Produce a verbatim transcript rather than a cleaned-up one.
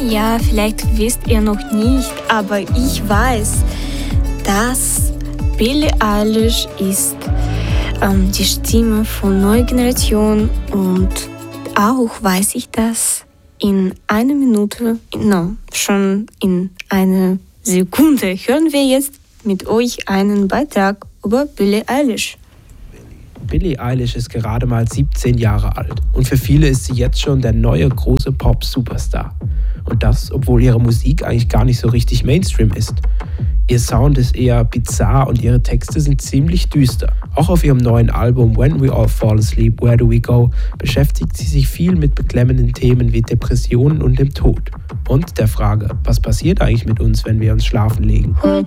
Ja, vielleicht wisst ihr noch nicht, aber ich weiß, dass Billie Eilish ist ähm, die Stimme von neuer Generation und auch weiß ich, dass in einer Minute, no, schon in einer Sekunde hören wir jetzt mit euch einen Beitrag über Billie Eilish. Billie Eilish ist gerade mal siebzehn Jahre alt und für viele ist sie jetzt schon der neue große Pop-Superstar. Und das, obwohl ihre Musik eigentlich gar nicht so richtig Mainstream ist. Ihr Sound ist eher bizarr und ihre Texte sind ziemlich düster. Auch auf ihrem neuen Album When We All Fall Asleep, Where Do We Go beschäftigt sie sich viel mit beklemmenden Themen wie Depressionen und dem Tod. Und der Frage, was passiert eigentlich mit uns, wenn wir uns schlafen legen?